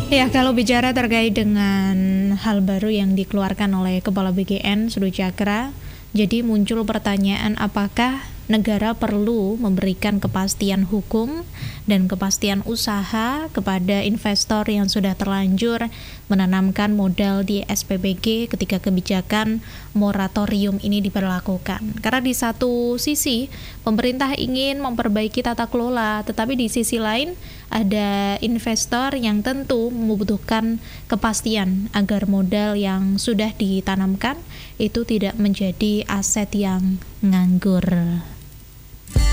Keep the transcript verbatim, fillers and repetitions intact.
Ya, kalau bicara terkait dengan hal baru yang dikeluarkan oleh Kepala B G N Sudu Cakra, jadi muncul pertanyaan apakah negara perlu memberikan kepastian hukum dan kepastian usaha kepada investor yang sudah terlanjur menanamkan modal di S P B G ketika kebijakan moratorium ini diberlakukan. Karena di satu sisi pemerintah ingin memperbaiki tata kelola, tetapi di sisi lain ada investor yang tentu membutuhkan kepastian agar modal yang sudah ditanamkan itu tidak menjadi aset yang nganggur.